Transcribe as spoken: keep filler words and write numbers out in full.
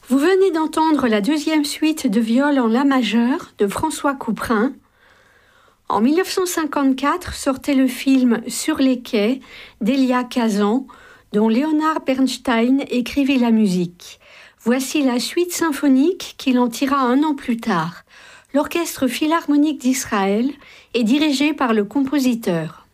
Vous venez d'entendre la deuxième suite de viol en la majeur de François Couperin. En mille neuf cent cinquante-quatre sortait le film Sur les quais d'Elia Kazan, dont Leonard Bernstein écrivait la musique. Voici la suite symphonique qu'il en tira un an plus tard. L'Orchestre philharmonique d'Israël est dirigé par le compositeur.